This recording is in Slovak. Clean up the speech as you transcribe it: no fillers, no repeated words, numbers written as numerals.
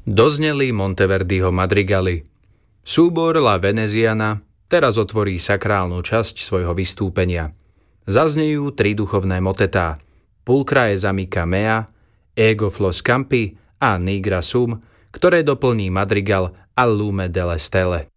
Dozneli Monteverdiho madrigaly. Súbor La Veneziana teraz otvorí sakrálnu časť svojho vystúpenia. Zaznejú tri duchovné motetá: Pulchrae amica mea, Ego flos campi a Nigra sum, ktoré doplní madrigal Al lume delle stelle.